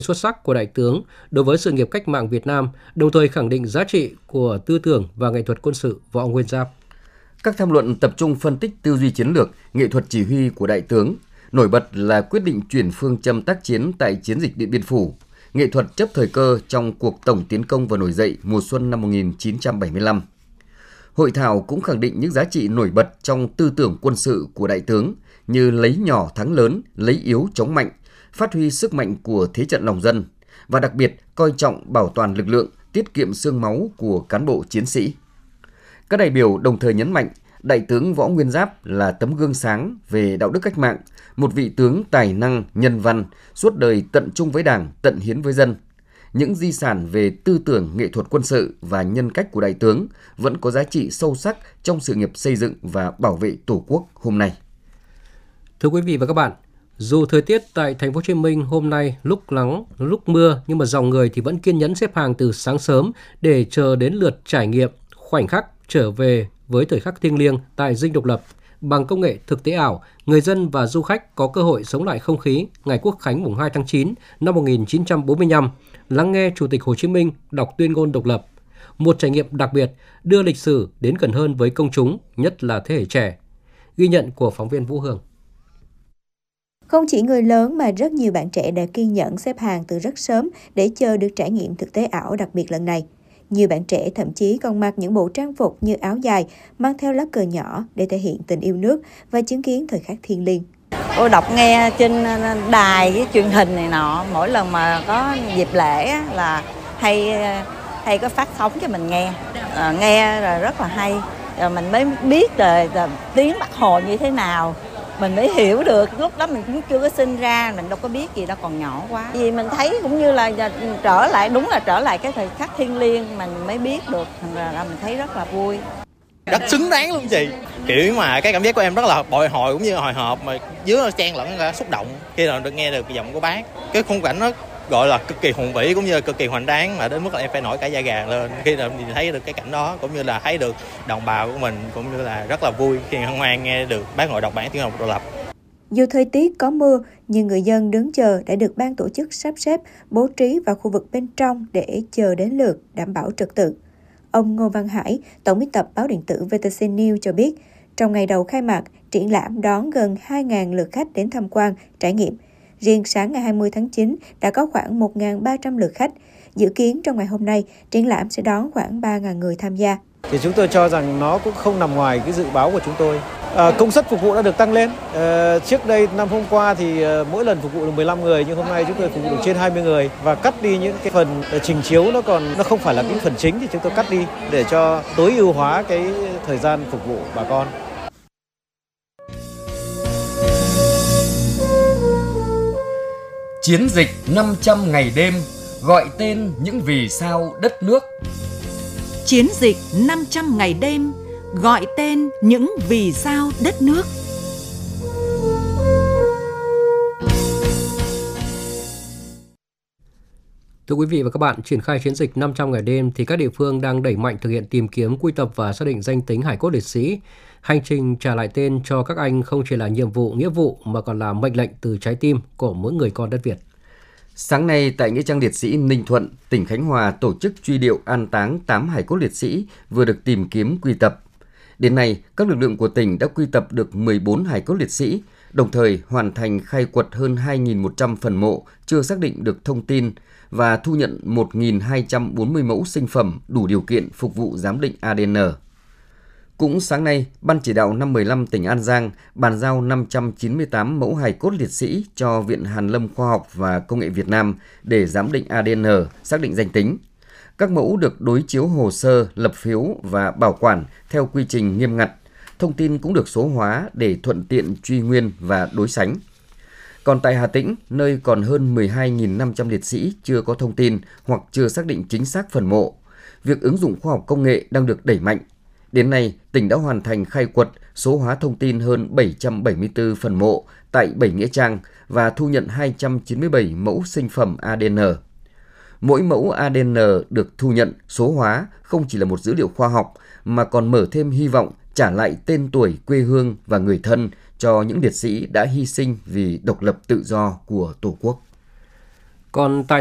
xuất sắc của Đại tướng đối với sự nghiệp cách mạng Việt Nam, đồng thời khẳng định giá trị của tư tưởng và nghệ thuật quân sự Võ Nguyên Giáp. Các tham luận tập trung phân tích tư duy chiến lược, nghệ thuật chỉ huy của Đại tướng. Nổi bật là quyết định chuyển phương châm tác chiến tại chiến dịch Điện Biên Phủ, nghệ thuật chấp thời cơ trong cuộc tổng tiến công và nổi dậy mùa xuân năm 1975. Hội thảo cũng khẳng định những giá trị nổi bật trong tư tưởng quân sự của Đại tướng như lấy nhỏ thắng lớn, lấy yếu chống mạnh, phát huy sức mạnh của thế trận lòng dân và đặc biệt coi trọng bảo toàn lực lượng, tiết kiệm xương máu của cán bộ chiến sĩ. Các đại biểu đồng thời nhấn mạnh Đại tướng Võ Nguyên Giáp là tấm gương sáng về đạo đức cách mạng, một vị tướng tài năng, nhân văn, suốt đời tận trung với Đảng, tận hiến với dân. Những di sản về tư tưởng nghệ thuật quân sự và nhân cách của Đại tướng vẫn có giá trị sâu sắc trong sự nghiệp xây dựng và bảo vệ Tổ quốc hôm nay. Thưa quý vị và các bạn, dù thời tiết tại thành phố Hồ Chí Minh hôm nay lúc nắng, lúc mưa nhưng mà dòng người thì vẫn kiên nhẫn xếp hàng từ sáng sớm để chờ đến lượt trải nghiệm khoảnh khắc trở về với thời khắc thiêng liêng tại Dinh Độc Lập. Bằng công nghệ thực tế ảo, người dân và du khách có cơ hội sống lại không khí ngày Quốc khánh mùng 2 tháng 9 năm 1945, lắng nghe Chủ tịch Hồ Chí Minh đọc tuyên ngôn độc lập. Một trải nghiệm đặc biệt đưa lịch sử đến gần hơn với công chúng, nhất là thế hệ trẻ. Ghi nhận của phóng viên Vũ Hương. Không chỉ người lớn mà rất nhiều bạn trẻ đã kiên nhẫn xếp hàng từ rất sớm để chờ được trải nghiệm thực tế ảo đặc biệt lần này. Nhiều bạn trẻ thậm chí còn mặc những bộ trang phục như áo dài, mang theo lá cờ nhỏ để thể hiện tình yêu nước và chứng kiến thời khắc thiêng liêng. Tôi đọc nghe trên đài với truyền hình này nọ, mỗi lần mà có dịp lễ là hay có phát sóng cho mình nghe. Nghe là rất là hay, rồi mình mới biết là tiếng Bác Hồ như thế nào. Mình mới hiểu được, lúc đó mình cũng chưa có sinh ra, mình đâu có biết gì đâu, còn nhỏ quá. Vì mình thấy cũng như là trở lại cái thời khắc thiêng liêng mình mới biết được, thành ra là mình thấy rất là vui. Rất xứng đáng luôn chị. Kiểu mà cái cảm giác của em rất là bồi hồi cũng như hồi hộp, mà dưới chen lẫn cả xúc động khi nào được nghe được giọng của Bác. Cái khung cảnh nó gọi là cực kỳ hùng vĩ cũng như là cực kỳ hoành tráng, mà đến mức là em phải nổi cả da gà lên khi nào nhìn thấy được cái cảnh đó, cũng như là thấy được đồng bào của mình, cũng như là rất là vui khi hân hoan nghe được Bác ngồi đọc bản tuyên ngôn độc lập. Dù thời tiết có mưa, nhưng người dân đứng chờ đã được ban tổ chức sắp xếp bố trí vào khu vực bên trong để chờ đến lượt đảm bảo trật tự. Ông Ngô Văn Hải, tổng biên tập báo điện tử VTC News cho biết, trong ngày đầu khai mạc, triển lãm đón gần 2.000 lượt khách đến tham quan, trải nghiệm. Riêng sáng ngày 20 tháng 9 đã có khoảng 1.300 lượt khách. Dự kiến trong ngày hôm nay, triển lãm sẽ đón khoảng 3.000 người tham gia. Thì chúng tôi cho rằng nó cũng không nằm ngoài cái dự báo của chúng tôi. Công suất phục vụ đã được tăng lên. Trước đây năm hôm qua thì mỗi lần phục vụ được 15 người, nhưng hôm nay chúng tôi phục vụ được trên 20 người và cắt đi những cái phần trình chiếu nó không phải là cái phần chính thì chúng tôi cắt đi để cho tối ưu hóa cái thời gian phục vụ bà con. Chiến dịch 500 ngày đêm gọi tên những vì sao đất nước. Chiến dịch 500 ngày đêm gọi tên những vì sao đất nước. Thưa quý vị và các bạn, triển khai chiến dịch 500 ngày đêm thì các địa phương đang đẩy mạnh thực hiện tìm kiếm, quy tập và xác định danh tính hài cốt liệt sĩ. Hành trình trả lại tên cho các anh không chỉ là nhiệm vụ, nghĩa vụ mà còn là mệnh lệnh từ trái tim của mỗi người con đất Việt. Sáng nay tại Nghĩa trang liệt sĩ Ninh Thuận, tỉnh Khánh Hòa tổ chức truy điệu an táng 8 hài cốt liệt sĩ vừa được tìm kiếm quy tập. Đến nay, các lực lượng của tỉnh đã quy tập được 14 hài cốt liệt sĩ, đồng thời hoàn thành khai quật hơn 2.100 phần mộ chưa xác định được thông tin và thu nhận 1.240 mẫu sinh phẩm đủ điều kiện phục vụ giám định ADN. Cũng sáng nay, Ban chỉ đạo 515 tỉnh An Giang bàn giao 598 mẫu hài cốt liệt sĩ cho Viện Hàn lâm Khoa học và Công nghệ Việt Nam để giám định ADN, xác định danh tính. Các mẫu được đối chiếu hồ sơ, lập phiếu và bảo quản theo quy trình nghiêm ngặt. Thông tin cũng được số hóa để thuận tiện truy nguyên và đối sánh. Còn tại Hà Tĩnh, nơi còn hơn 12.500 liệt sĩ chưa có thông tin hoặc chưa xác định chính xác phần mộ, việc ứng dụng khoa học công nghệ đang được đẩy mạnh. Đến nay, tỉnh đã hoàn thành khai quật, số hóa thông tin hơn 774 phần mộ tại 7 nghĩa trang và thu nhận 297 mẫu sinh phẩm ADN. Mỗi mẫu ADN được thu nhận, số hóa không chỉ là một dữ liệu khoa học mà còn mở thêm hy vọng trả lại tên tuổi, quê hương và người thân cho những liệt sĩ đã hy sinh vì độc lập tự do của Tổ quốc. Còn tại